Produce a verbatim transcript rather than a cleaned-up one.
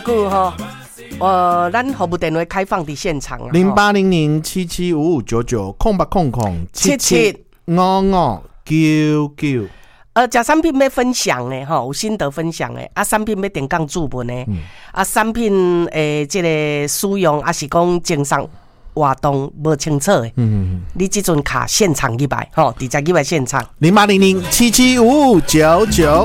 个哈，呃，咱服务电话开放伫现场啊， 零八零零七七五五九九空八空空七七五五九九。 呃，食产品要分享呢，吼，有心得分享的啊，产品要定岗注文的，嗯、啊，产品诶，这个使用啊是讲经商活动无清楚的，嗯，你这阵卡现场入来，吼，直接入来现场， 零八零零七七五五九九。